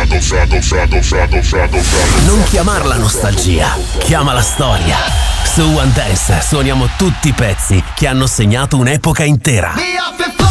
Non chiamarla nostalgia, chiamala storia. Su One Dance suoniamo tutti i pezzi che hanno segnato un'epoca intera.